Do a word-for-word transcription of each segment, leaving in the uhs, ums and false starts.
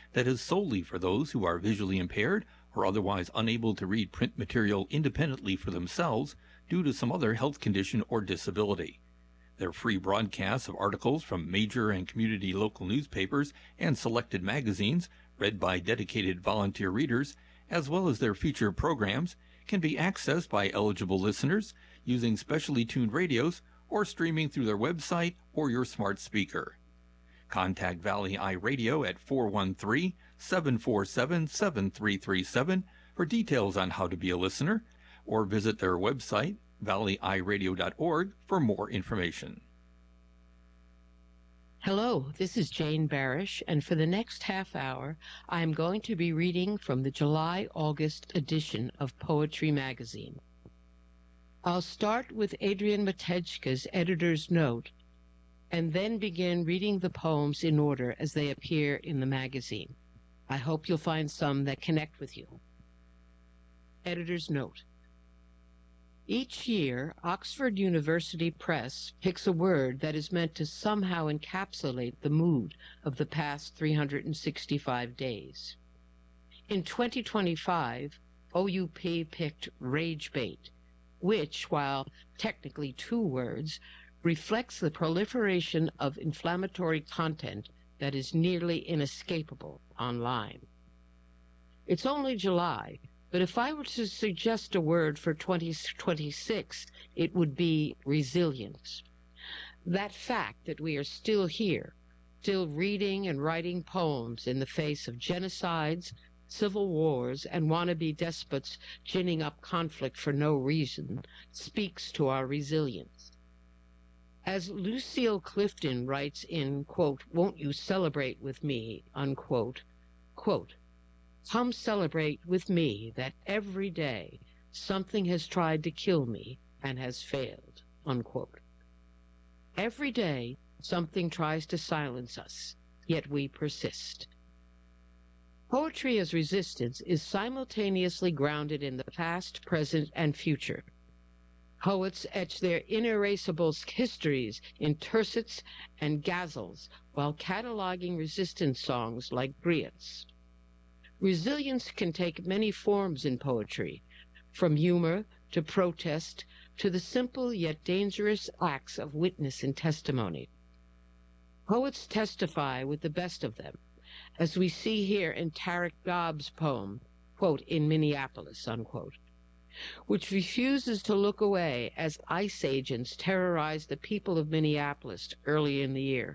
that is solely for those who are visually impaired or otherwise unable to read print material independently for themselves due to some other health condition or disability. Their free broadcasts of articles from major and community local newspapers and selected magazines, read by dedicated volunteer readers, as well as their featured programs, can be accessed by eligible listeners using specially tuned radios or streaming through their website or your smart speaker. Contact Valley Eye Radio at four one three, seven four seven, seven three three seven for details on how to be a listener, or visit their website, valley eye radio dot org, for more information. Hello, this is Jane Barish, and for the next half hour, I am going to be reading from the July-August edition of Poetry Magazine. I'll start with Adrian Matejka's editor's note, and then begin reading the poems in order as they appear in the magazine. I hope you'll find some that connect with you. Editor's note. Each year, Oxford University Press picks a word that is meant to somehow encapsulate the mood of the past three hundred sixty-five days. In twenty twenty-five, O U P picked rage bait, which, while technically two words, reflects the proliferation of inflammatory content that is nearly inescapable online. It's only July, but if I were to suggest a word for twenty twenty-six, it would be resilience. That fact that we are still here, still reading and writing poems in the face of genocides, civil wars, and wannabe despots ginning up conflict for no reason, speaks to our resilience. As Lucille Clifton writes in, quote, "Won't You Celebrate With Me," unquote, quote, "Come celebrate with me that every day something has tried to kill me and has failed," unquote. Every day something tries to silence us, yet we persist. Poetry as resistance is simultaneously grounded in the past, present, and future. Poets etch their inerasable histories in tercets and ghazals while cataloging resistance songs like griots. Resilience can take many forms in poetry, from humor to protest to the simple yet dangerous acts of witness and testimony. Poets testify with the best of them, as we see here in Tarek Dobbs' poem, quote, "In Minneapolis," unquote, which refuses to look away as ICE agents terrorize the people of Minneapolis early in the year.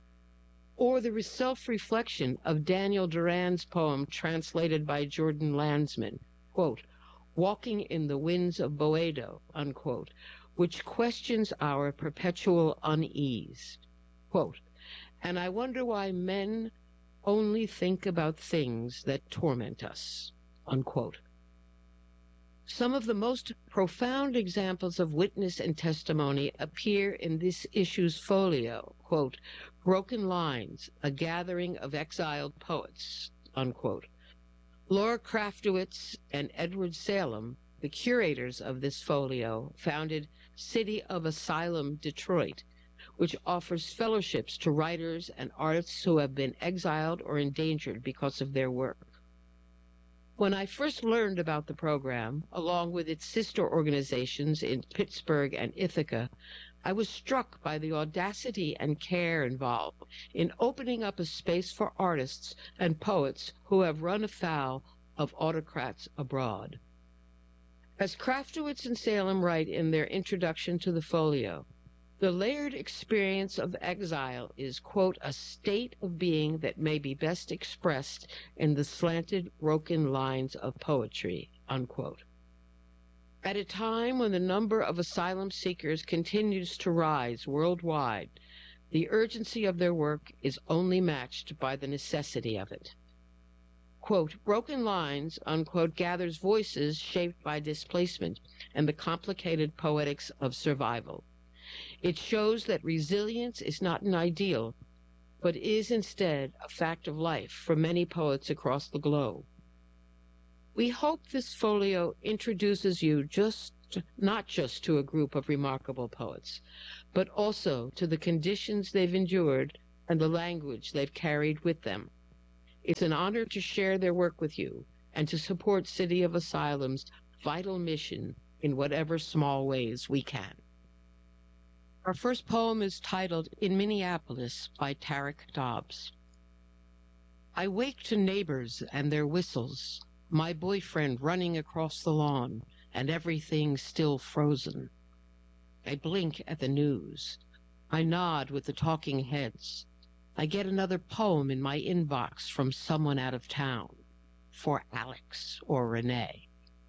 Or the self-reflection of Daniel Duran's poem translated by Jordan Landsman, quote, "Walking in the Winds of Boedo," unquote, which questions our perpetual unease. Quote, "And I wonder why men only think about things that torment us," unquote. Some of the most profound examples of witness and testimony appear in this issue's folio, quote, "Broken Lines, a Gathering of Exiled Poets," unquote. Laura Kraftowitz and Edward Salem, the curators of this folio, founded City of Asylum Detroit, which offers fellowships to writers and artists who have been exiled or endangered because of their work. When I first learned about the program, along with its sister organizations in Pittsburgh and Ithaca, I was struck by the audacity and care involved in opening up a space for artists and poets who have run afoul of autocrats abroad. As Kraftowitz and Salem write in their introduction to the folio, the layered experience of exile is, quote, "a state of being that may be best expressed in the slanted, broken lines of poetry," unquote. At a time when the number of asylum seekers continues to rise worldwide, the urgency of their work is only matched by the necessity of it. Quote, "Broken Lines," unquote, gathers voices shaped by displacement and the complicated poetics of survival. It shows that resilience is not an ideal, but is instead a fact of life for many poets across the globe. We hope this folio introduces you just not just to a group of remarkable poets, but also to the conditions they've endured and the language they've carried with them. It's an honor to share their work with you and to support City of Asylum's vital mission in whatever small ways we can. Our first poem is titled In Minneapolis by Tarek Dobbs. I wake to neighbors and their whistles, my boyfriend running across the lawn, and everything still frozen. I blink at the news. I nod with the talking heads. I get another poem in my inbox from someone out of town, for Alex or Renee.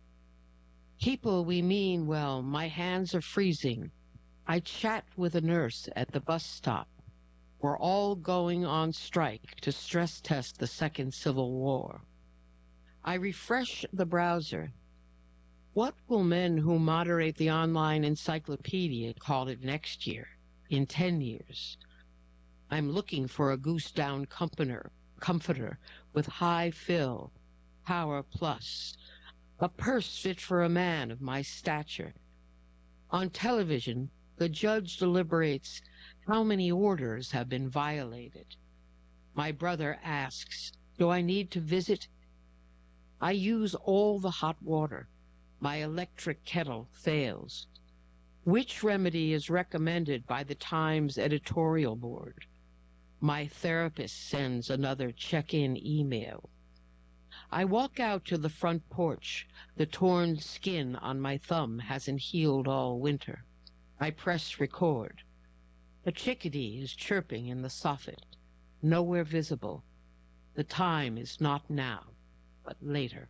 People we mean well, my hands are freezing. I chat with a nurse at the bus stop. We're all going on strike to stress test the second Civil War. I refresh the browser. What will men who moderate the online encyclopedia call it next year, in ten years? I'm looking for a goose-down comforter, comforter with high fill, power plus, a purse fit for a man of my stature. On television, the judge deliberates how many orders have been violated. My brother asks, do I need to visit? I use all the hot water. My electric kettle fails. Which remedy is recommended by the Times editorial board? My therapist sends another check-in email. I walk out to the front porch. The torn skin on my thumb hasn't healed all winter. I press record. A chickadee is chirping in the soffit, nowhere visible. The time is not now, but later.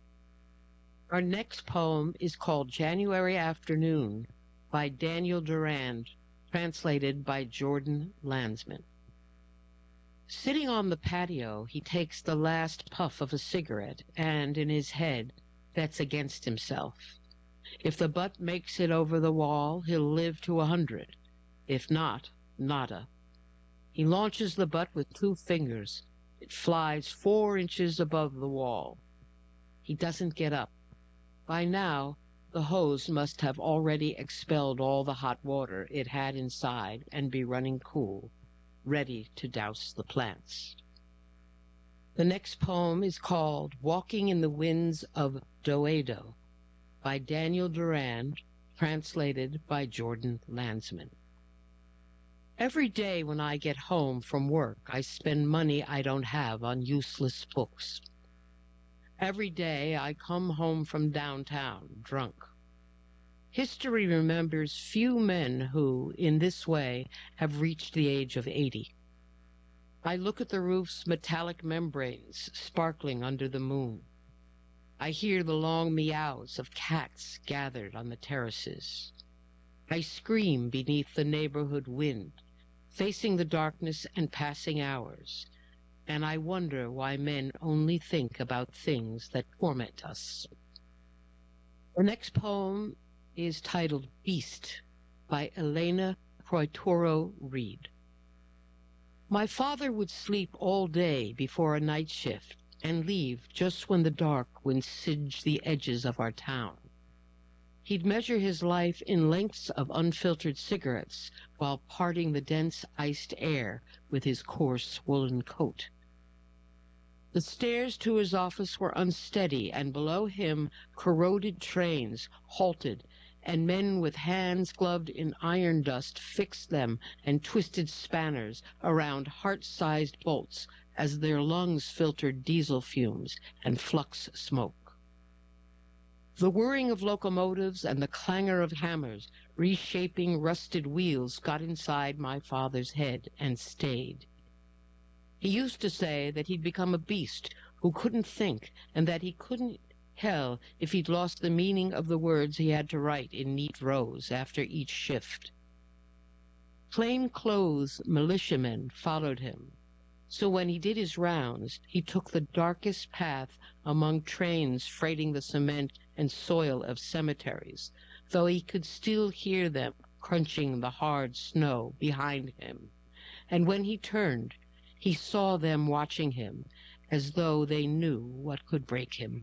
Our next poem is called January Afternoon by Daniel Durand, translated by Jordan Landsman. Sitting on the patio, he takes the last puff of a cigarette and, in his head, bets against himself. If the butt makes it over the wall, he'll live to a hundred. If not, nada. He launches the butt with two fingers. It flies four inches above the wall. He doesn't get up. By now, the hose must have already expelled all the hot water it had inside and be running cool, ready to douse the plants. The next poem is called Walking in the Winds of Doedo by Daniel Durand, translated by Jordan Landsman. Every day when I get home from work, I spend money I don't have on useless books. Every day I come home from downtown, drunk. History remembers few men who, in this way, have reached the age of eighty. I look at the roof's metallic membranes sparkling under the moon. I hear the long meows of cats gathered on the terraces. I scream beneath the neighborhood wind, facing the darkness and passing hours, and I wonder why men only think about things that torment us. The next poem is titled Beast by Elena Croitoro Reed. My father would sleep all day before a night shift and leave just when the dark would singe the edges of our town. He'd measure his life in lengths of unfiltered cigarettes while parting the dense iced air with his coarse woolen coat. The stairs to his office were unsteady, and below him corroded trains halted, and men with hands gloved in iron dust fixed them and twisted spanners around heart-sized bolts as their lungs filtered diesel fumes and flux smoke. The whirring of locomotives and the clangor of hammers reshaping rusted wheels got inside my father's head and stayed. He used to say that he'd become a beast who couldn't think, and that he couldn't tell if he'd lost the meaning of the words he had to write in neat rows after each shift. Plain-clothes militiamen followed him, so when he did his rounds, he took the darkest path among trains freighting the cement and soil of cemeteries, though he could still hear them crunching the hard snow behind him. And when he turned, he saw them watching him as though they knew what could break him.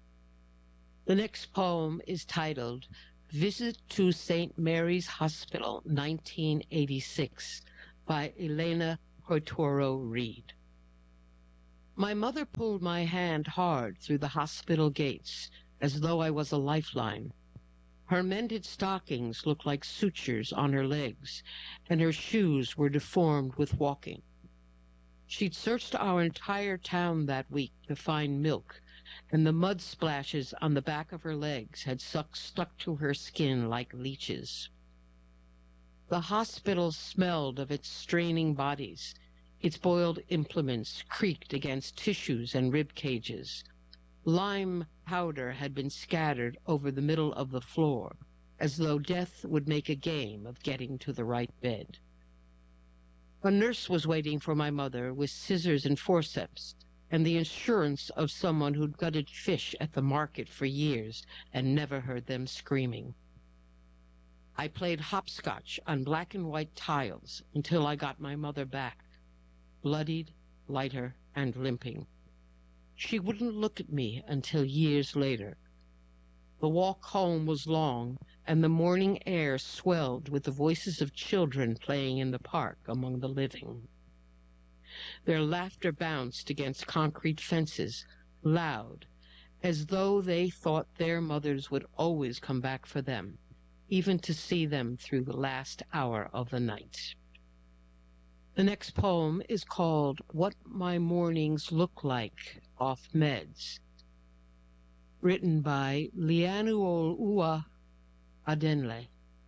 The next poem is titled Visit to Saint Mary's Hospital, nineteen eighty-six, by Elena Croitoro Reed. My mother pulled my hand hard through the hospital gates, as though I was a lifeline. Her mended stockings looked like sutures on her legs, and her shoes were deformed with walking. She'd searched our entire town that week to find milk, and the mud splashes on the back of her legs had suck, stuck to her skin like leeches. The hospital smelled of its straining bodies. Its boiled implements creaked against tissues and rib cages. Lime powder had been scattered over the middle of the floor, as though death would make a game of getting to the right bed. A nurse was waiting for my mother with scissors and forceps, and the assurance of someone who'd gutted fish at the market for years and never heard them screaming. I played hopscotch on black and white tiles until I got my mother back, bloodied, lighter, and limping. She wouldn't look at me until years later. The walk home was long, and the morning air swelled with the voices of children playing in the park among the living. Their laughter bounced against concrete fences, loud, as though they thought their mothers would always come back for them, even to see them through the last hour of the night. The next poem is called What My Mornings Look Like Off Meds, written by Lianuo'ua Adenle.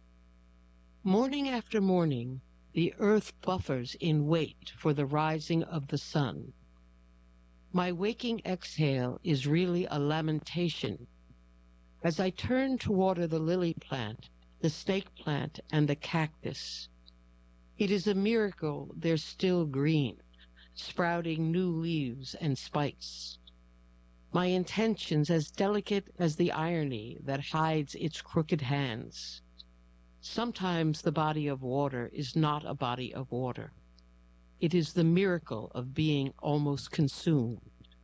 Morning after morning, the earth buffers in wait for the rising of the sun. My waking exhale is really a lamentation. As I turn to water the lily plant, the snake plant, and the cactus, it is a miracle they're still green, sprouting new leaves and spikes. My intentions as delicate as the irony that hides its crooked hands. Sometimes the body of water is not a body of water. It is the miracle of being almost consumed.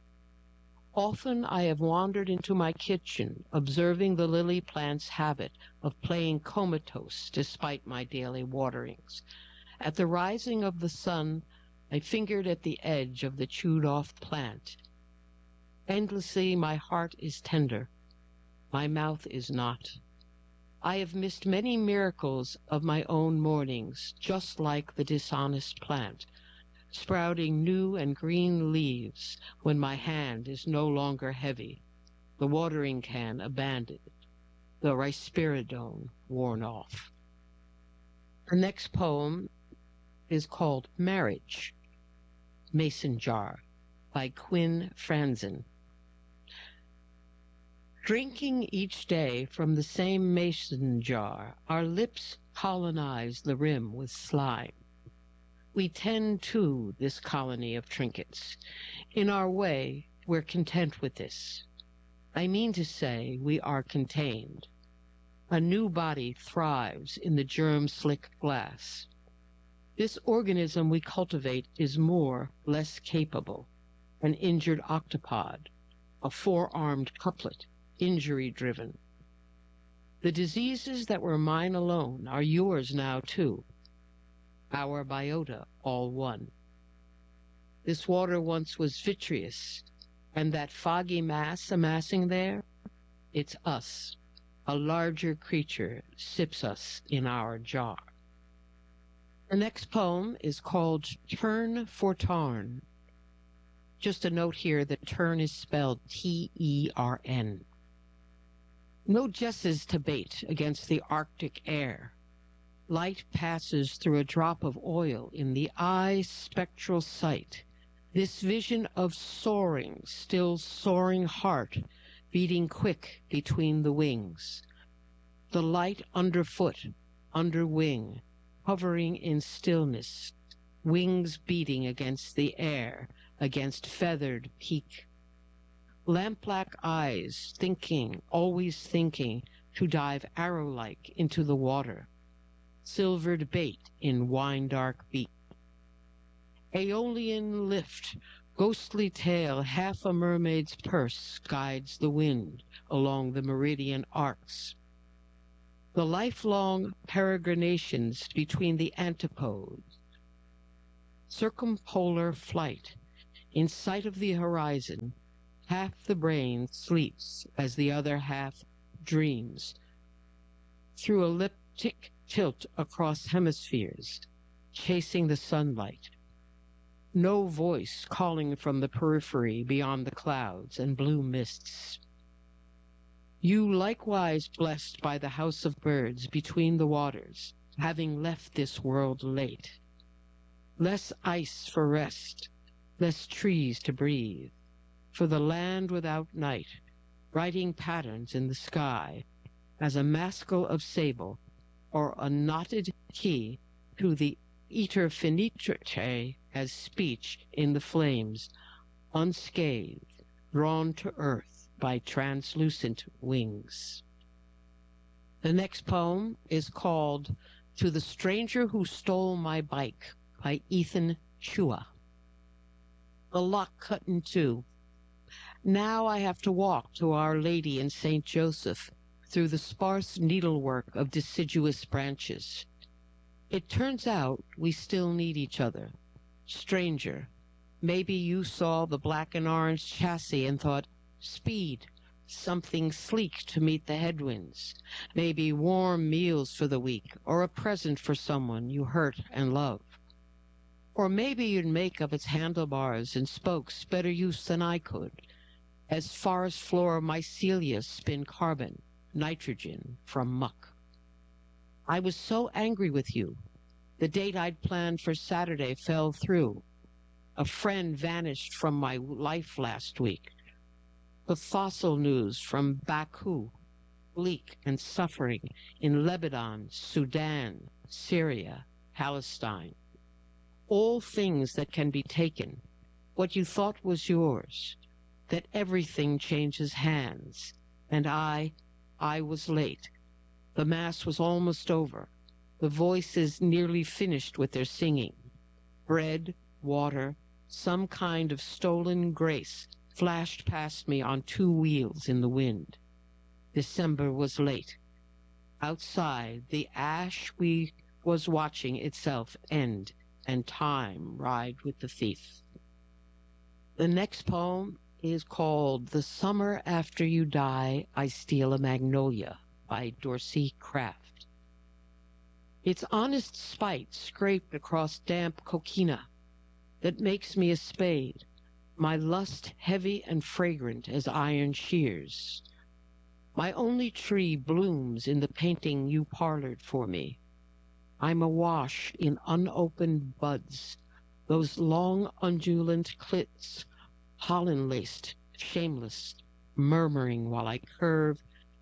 Often I have wandered into my kitchen, observing the lily plant's habit of playing comatose despite my daily waterings. At the rising of the sun, I fingered at the edge of the chewed-off plant. Endlessly my heart is tender. My mouth is not. I have missed many miracles of my own mornings, just like the dishonest plant, sprouting new and green leaves when my hand is no longer heavy, the watering can abandoned, the risperidone worn off. The next poem is called Marriage, Mason Jar, by Quinn Franzen. Drinking each day from the same mason jar, our lips colonize the rim with slime. We tend to this colony of trinkets. In our way, we're content with this. I mean to say we are contained. A new body thrives in the germ-slick glass. This organism we cultivate is more, less capable, an injured octopod, a four-armed couplet, injury-driven. The diseases that were mine alone are yours now, too. Our biota, all one. This water once was vitreous, and that foggy mass amassing there, it's us. A larger creature sips us in our jar. The next poem is called Turn for Tarn. Just a note here that turn is spelled T E R N. No jesses to bait against the Arctic air. Light passes through a drop of oil in the eye's spectral sight. This vision of soaring, still soaring heart, beating quick between the wings. The light underfoot, under wing, hovering in stillness, wings beating against the air, against feathered peak. Lamp-black eyes, thinking, always thinking, to dive arrow-like into the water. Silvered bait in wine-dark beak. Aeolian lift, ghostly tail, half a mermaid's purse guides the wind along the meridian arcs. The lifelong peregrinations between the antipodes. Circumpolar flight, In sight of the horizon, half the brain sleeps as the other half dreams. Through elliptic tilt across hemispheres, chasing the sunlight. No voice calling from the periphery beyond the clouds and blue mists. You likewise blessed by the house of birds between the waters, having left this world late. Less ice for rest, less trees to breathe, for the land without night, writing patterns in the sky, as a maskell of sable, or a knotted key to the iter finitrice as speech in the flames, unscathed, drawn to earth by translucent wings. The next poem is called To the Stranger Who Stole My Bike by Ethan Chua. The lock cut in two. Now I have to walk to Our Lady in Saint Joseph through the sparse needlework of deciduous branches. It turns out we still need each other. Stranger, maybe you saw the black and orange chassis and thought, speed, something sleek to meet the headwinds, maybe warm meals for the week, or a present for someone you hurt and love. Or maybe you'd make of its handlebars and spokes better use than I could, as forest floor mycelium spin carbon, nitrogen from muck. I was so angry with you. The date I'd planned for Saturday fell through. A friend vanished from my life last week. The fossil news from Baku, bleak and suffering in Lebanon, Sudan, Syria, Palestine. All things that can be taken, what you thought was yours, that everything changes hands. And I, I was late. The Mass was almost over. The voices nearly finished with their singing. Bread, water, some kind of stolen grace flashed past me on two wheels in the wind. December was late. Outside, the ash we was watching itself end, and time ride with the thief. The next poem is called The Summer After You Die, I Steal a Magnolia by Dorsey Kraft. It's honest spite scraped across damp coquina that makes me a spade, my lust heavy and fragrant as iron shears. My only tree blooms in the painting you parlored for me. I'm awash in unopened buds, those long undulant clits, holland-laced, shameless, murmuring while I curve.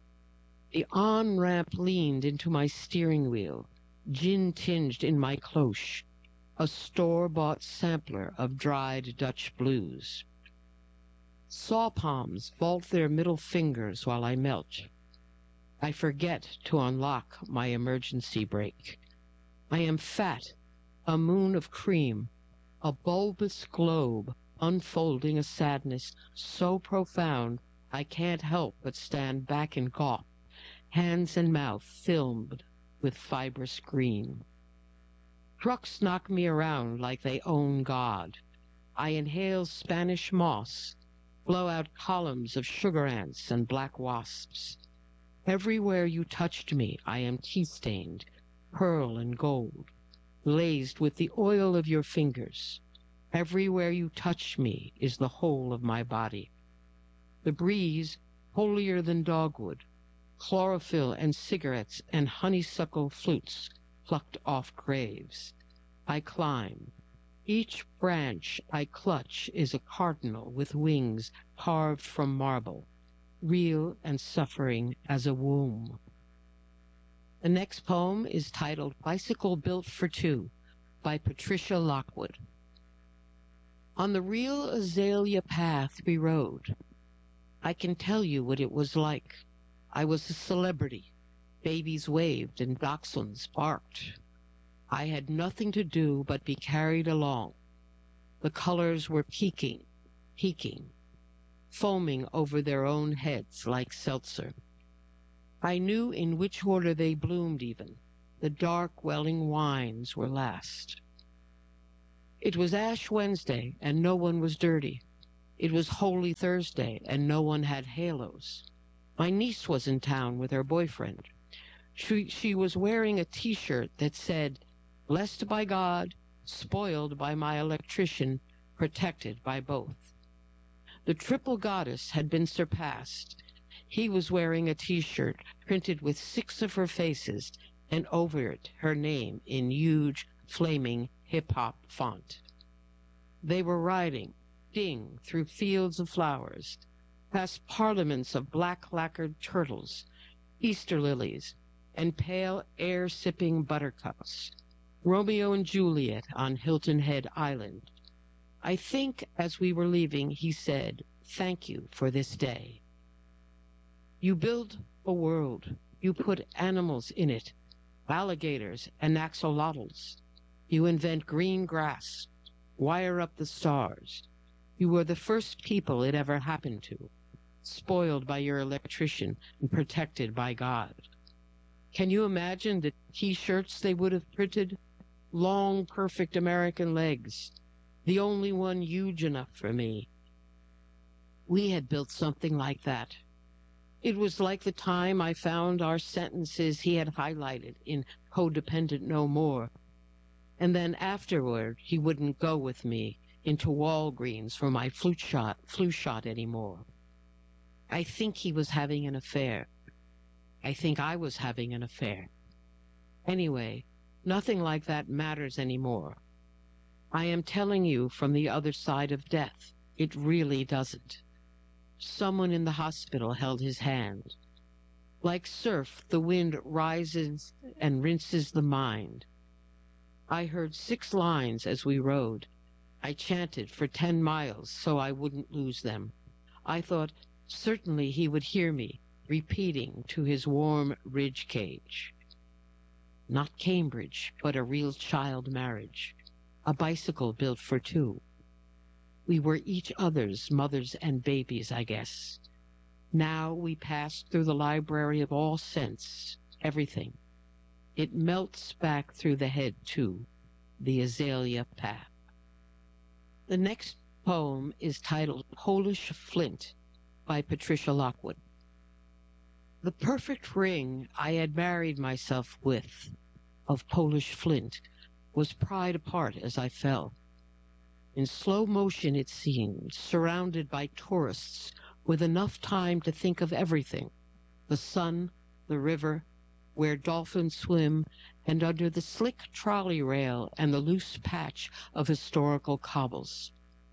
The on-ramp leaned into my steering wheel, gin-tinged in my cloche, a store-bought sampler of dried Dutch blues. Saw palms vault their middle fingers while I melt. I forget to unlock my emergency brake. I am fat, a moon of cream, a bulbous globe unfolding a sadness so profound I can't help but stand back and gawp, hands and mouth filmed with fibrous green. Trucks knock me around like they own God. I inhale Spanish moss, blow out columns of sugar ants and black wasps. Everywhere you touched me, I am tea-stained, pearl and gold, glazed with the oil of your fingers. Everywhere you touch me is the whole of my body. The breeze, holier than dogwood, chlorophyll and cigarettes and honeysuckle flutes plucked off graves. I climb. Each branch I clutch is a cardinal with wings carved from marble, real and suffering as a womb. The next poem is titled Bicycle Built for Two by Patricia Lockwood. On the real azalea path we rode. I can tell you what it was like. I was a celebrity. Babies waved and dachshunds barked. I had nothing to do but be carried along. The colors were peaking, peaking, foaming over their own heads like seltzer. I knew in which order they bloomed even. The dark welling wines were last. It was Ash Wednesday, and no one was dirty. It was Holy Thursday, and no one had halos. My niece was in town with her boyfriend. She, she was wearing a T-shirt that said, "Blessed by God, spoiled by my electrician, protected by both." The triple goddess had been surpassed. He was wearing a T-shirt printed with six of her faces, and over it her name in huge, flaming hip-hop font. They were riding, ding, through fields of flowers, past parliaments of black-lacquered turtles, Easter lilies, and pale air-sipping buttercups. Romeo and Juliet on Hilton Head Island. I think as we were leaving, he said, "Thank you for this day." You build a world. You put animals in it, alligators and axolotls. You invent green grass, wire up the stars. You were the first people it ever happened to, spoiled by your electrician and protected by God. Can you imagine the T-shirts they would have printed? Long, perfect American legs, the only one huge enough for me. We had built something like that. It was like the time I found our sentences he had highlighted in Codependent No More. And then afterward, he wouldn't go with me into Walgreens for my flu shot, flu shot anymore. I think he was having an affair. I think I was having an affair. Anyway, nothing like that matters anymore. I am telling you from the other side of death. It really doesn't. Someone in the hospital held his hand. Like surf, the wind rises and rinses the mind. I heard six lines as we rode. I chanted for ten miles so I wouldn't lose them. I thought certainly he would hear me, repeating to his warm ridge cage. Not Cambridge, but a real child marriage. A bicycle built for two. We were each other's mothers and babies, I guess. Now we pass through the library of all sense, everything. It melts back through the head, too, the azalea path. The next poem is titled Polish Flint by Patricia Lockwood. The perfect ring I had married myself with, of Polish flint, was pried apart as I fell. In slow motion it seemed, surrounded by tourists with enough time to think of everything, the sun, the river, where dolphins swim, and under the slick trolley rail and the loose patch of historical cobbles.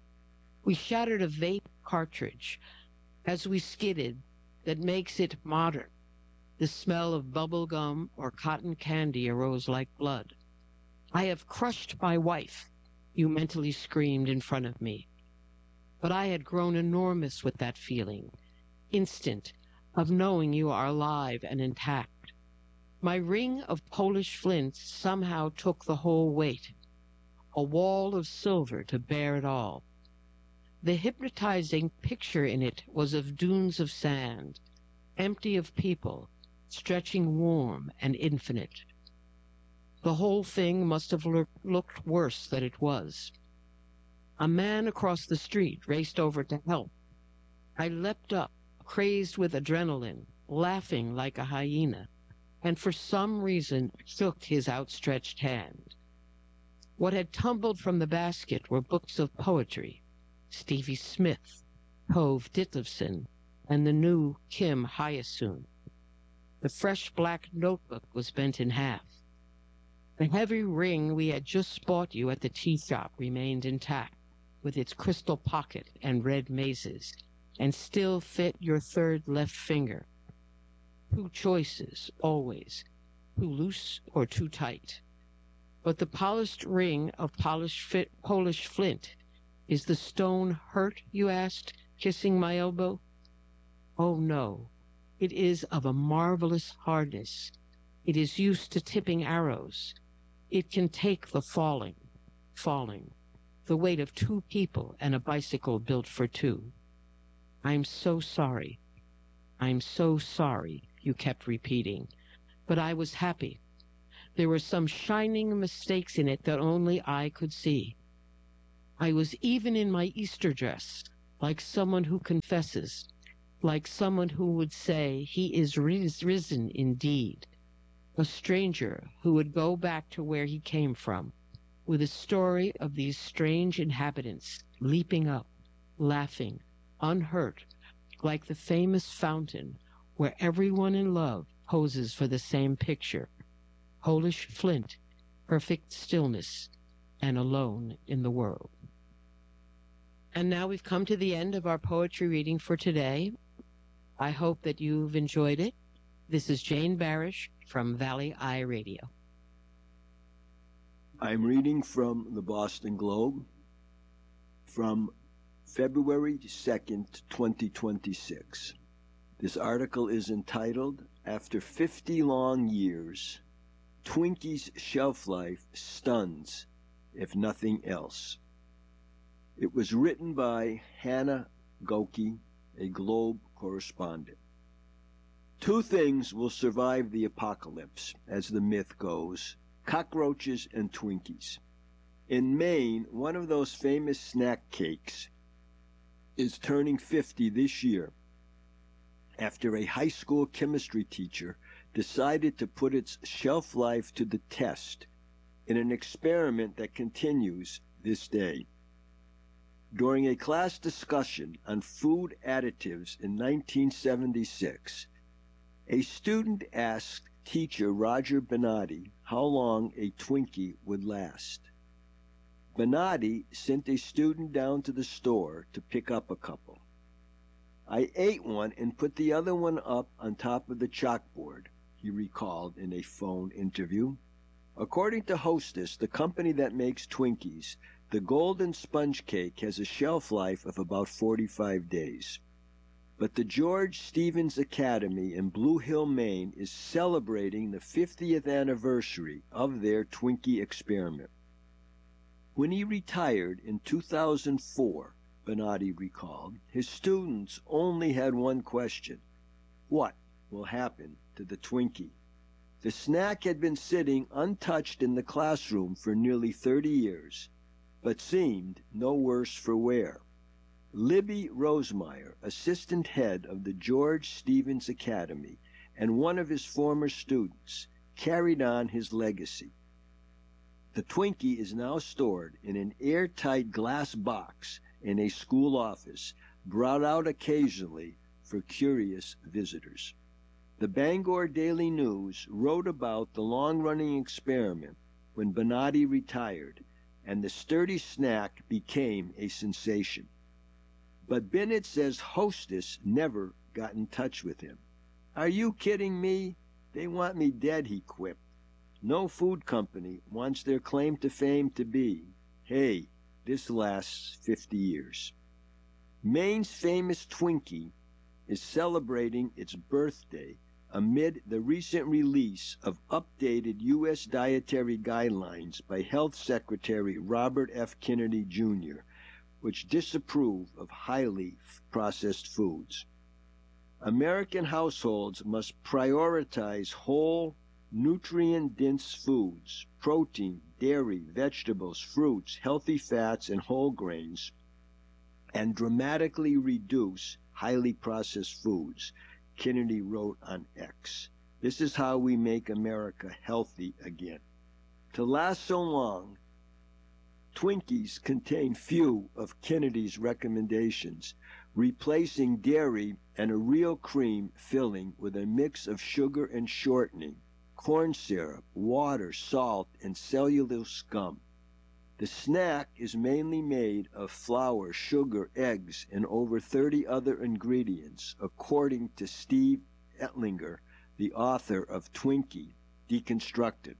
We shattered a vape cartridge as we skidded that makes it modern. The smell of bubble gum or cotton candy arose like blood. "I have crushed my wife," you mentally screamed in front of me. But I had grown enormous with that feeling, instant, of knowing you are alive and intact. My ring of Polish flint somehow took the whole weight, a wall of silver to bear it all. The hypnotizing picture in it was of dunes of sand, empty of people, stretching warm and infinite. The whole thing must have look, looked worse than it was. A man across the street raced over to help. I leapt up, crazed with adrenaline, laughing like a hyena, and for some reason shook his outstretched hand. What had tumbled from the basket were books of poetry, Stevie Smith, Tove Ditlevson, and the new Kim Hyasun. The fresh black notebook was bent in half. The heavy ring we had just bought you at the tea shop remained intact, with its crystal pocket and red mazes, and still fit your third left finger. Two choices, always, too loose or too tight. But the polished ring of polished fit, Polish flint, is the stone hurt, you asked, kissing my elbow? Oh, no. It is of a marvelous hardness. It is used to tipping arrows. It can take the falling, falling, the weight of two people and a bicycle built for two. I'm so sorry. I'm so sorry, you kept repeating. But I was happy. There were some shining mistakes in it that only I could see. I was even in my Easter dress, like someone who confesses, like someone who would say he is ris- risen indeed, a stranger who would go back to where he came from, with a story of these strange inhabitants leaping up, laughing, unhurt, like the famous fountain where everyone in love poses for the same picture, Polish flint, perfect stillness, and alone in the world. And now we've come to the end of our poetry reading for today. I hope that you've enjoyed it. This is Jane Barish from Valley Eye Radio. I'm reading from the Boston Globe from February second, twenty twenty-six. This article is entitled, After fifty Long Years, Twinkies' Shelf Life Stuns, If Nothing Else. It was written by Hannah Goki, a Globe correspondent. Two things will survive the apocalypse, as the myth goes: cockroaches and Twinkies. In Maine, one of those famous snack cakes is turning fifty this year after a high school chemistry teacher decided to put its shelf life to the test in an experiment that continues this day. During a class discussion on food additives in nineteen seventy-six, a student asked teacher Roger Benatti how long a Twinkie would last. Benatti sent a student down to the store to pick up a couple. I ate one and put the other one up on top of the chalkboard, he recalled in a phone interview. According to Hostess, the company that makes Twinkies, the golden sponge cake has a shelf life of about forty-five days. But the George Stevens Academy in Blue Hill, Maine is celebrating the fiftieth anniversary of their Twinkie experiment. When he retired in two thousand four, Benatti recalled, his students only had one question: what will happen to the Twinkie? The snack had been sitting untouched in the classroom for nearly thirty years, but seemed no worse for wear. Libby Rosemeyer, assistant head of the George Stevens Academy and one of his former students, carried on his legacy. The Twinkie is now stored in an airtight glass box in a school office, brought out occasionally for curious visitors. The Bangor Daily News wrote about the long-running experiment when Benatti retired, and the sturdy snack became a sensation. But Bennett says Hostess never got in touch with him. "Are you kidding me? They want me dead," he quipped. No food company wants their claim to fame to be, "Hey, this lasts fifty years." Maine's famous Twinkie is celebrating its birthday amid the recent release of updated U S dietary guidelines by Health Secretary Robert F. Kennedy Junior, which disapprove of highly processed foods. American households must prioritize whole, nutrient-dense foods, protein, dairy, vegetables, fruits, healthy fats, and whole grains, and dramatically reduce highly processed foods, Kennedy wrote on X. This is how we make America healthy again. To last so long, Twinkies contain few of Kennedy's recommendations, replacing dairy and a real cream filling with a mix of sugar and shortening, corn syrup, water, salt, and cellulose gum. The snack is mainly made of flour, sugar, eggs, and over thirty other ingredients, according to Steve Etlinger, the author of Twinkie Deconstructed.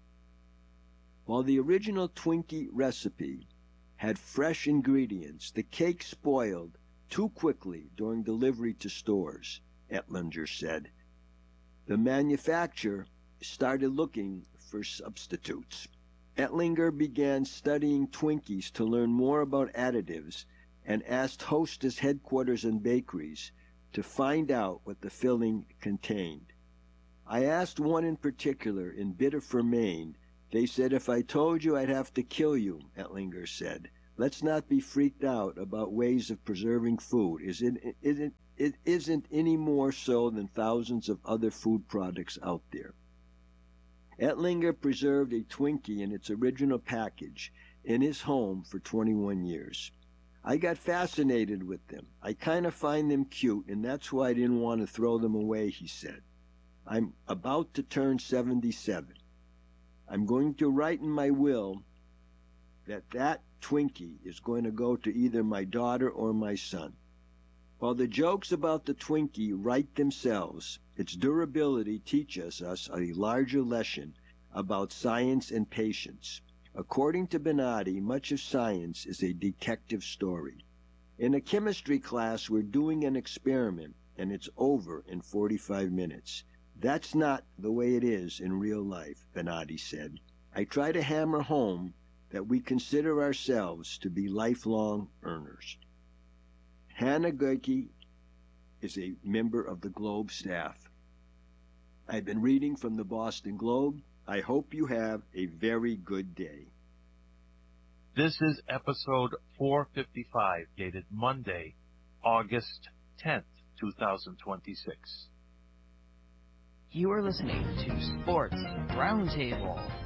While the original Twinkie recipe had fresh ingredients, the cake spoiled too quickly during delivery to stores, Etlinger said. The manufacturer started looking for substitutes. Etlinger began studying Twinkies to learn more about additives and asked Hostess headquarters and bakeries to find out what the filling contained. I asked one in particular in Biddeford, Maine. They said, "If I told you, I'd have to kill you," Etlinger said. Let's not be freaked out about ways of preserving food. Is it, it, it, it isn't any more so than thousands of other food products out there. Ettlinger preserved a Twinkie in its original package in his home for twenty-one years. I got fascinated with them. I kind of find them cute, and that's why I didn't want to throw them away, he said. I'm about to turn seventy-seven. I'm going to write in my will that that Twinkie is going to go to either my daughter or my son. While the jokes about the Twinkie write themselves, its durability teaches us a larger lesson about science and patience. According to Benatti, much of science is a detective story. In a chemistry class, we're doing an experiment, and it's over in forty-five minutes. That's not the way it is in real life, Benatti said. I try to hammer home that we consider ourselves to be lifelong earners. Hannah Goeke is a member of the Globe staff. I've been reading from the Boston Globe. I hope you have a very good day. This is episode four fifty-five, dated Monday, August tenth, two thousand twenty-six. You are listening to Sports Roundtable.